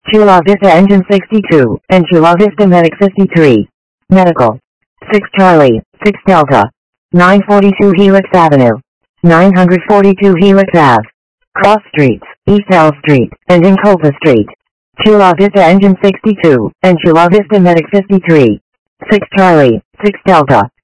Chula Vista Engine 62, and Chula Vista Medic 53. Medical. 6 Charlie, 6 Delta. 942 Helix Avenue. 942 Helix Ave. Cross Streets, East L Street, and Incova Street. Chula Vista Engine 62, and Chula Vista Medic 53. 6 Charlie, 6 Delta.